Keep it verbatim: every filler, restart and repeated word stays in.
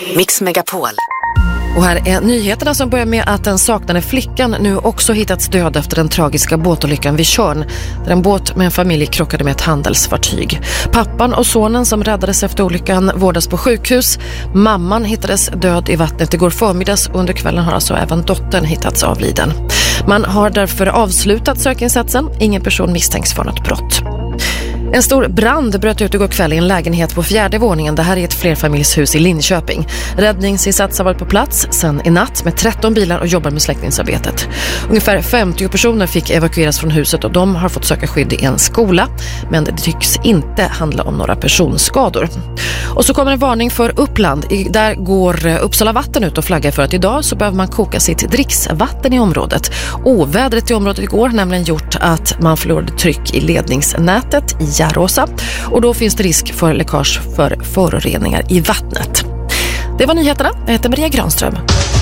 Mix Megapol. Och här är nyheterna som börjar med att den saknade flickan nu också hittats död efter den tragiska båtolyckan vid Tjörn, där en båt med en familj krockade med ett handelsfartyg. Pappan och sonen som räddades efter olyckan vårdas på sjukhus. Mamman hittades död i vattnet igår förmiddags och under kvällen har alltså även dottern hittats avliden. Man har därför avslutat sökinsatsen. Ingen person misstänks för något brott. En stor brand bröt ut igår kväll i en lägenhet på fjärde våningen. Det här är ett flerfamiljshus i Linköping. Räddningsinsats har varit på plats sedan i natt med tretton bilar och jobbar med släckningsarbetet. Ungefär femtio personer fick evakueras från huset och de har fått söka skydd i en skola. Men det tycks inte handla om några personskador. Och så kommer en varning för Uppland. Där går Uppsala vatten ut och flaggar för att idag så behöver man koka sitt dricksvatten i området. Ovädret i området igår nämligen gjort att man förlorade tryck i ledningsnätet i Järråsa och då finns det risk för läckage för föroreningar i vattnet. Det var nyheterna. Jag heter Maria Granström.